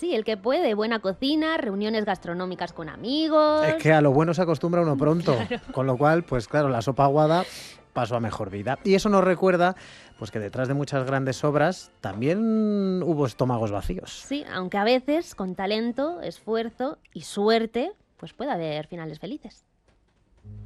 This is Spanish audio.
sí, el que puede. Buena cocina, reuniones gastronómicas con amigos. Es que a lo bueno se acostumbra uno pronto, con lo cual, pues claro, la sopa aguada pasó a mejor vida. Y eso nos recuerda pues que detrás de muchas grandes obras también hubo estómagos vacíos. Sí, aunque a veces con talento, esfuerzo y suerte, pues puede haber finales felices.